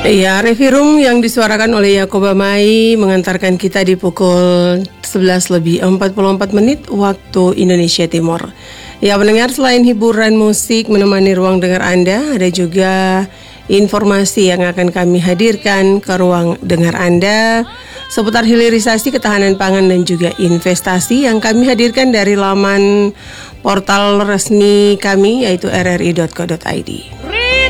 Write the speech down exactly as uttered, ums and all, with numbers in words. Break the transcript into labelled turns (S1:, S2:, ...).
S1: Iya, Revirum yang disuarakan oleh Yakoba Mai mengantarkan kita di pukul sebelas lebih empat puluh empat menit waktu Indonesia Timur. Ya, pendengar, selain hiburan musik menemani ruang dengar Anda, ada juga informasi yang akan kami hadirkan ke ruang dengar Anda seputar hilirisasi ketahanan pangan dan juga investasi yang kami hadirkan dari laman portal resmi kami yaitu r r i dot co dot i d.